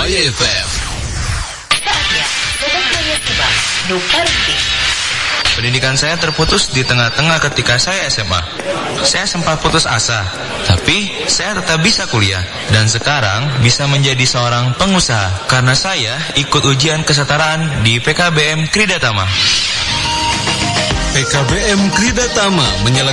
Raya FM. Saatnya Sobat Raya Simak Nuparti. Pendidikan saya terputus di tengah-tengah ketika saya SMA. Saya sempat putus asa, tapi saya tetap bisa kuliah. Dan sekarang bisa menjadi seorang pengusaha karena saya ikut ujian kesetaraan di PKBM Kridatama. PKBM Kridatama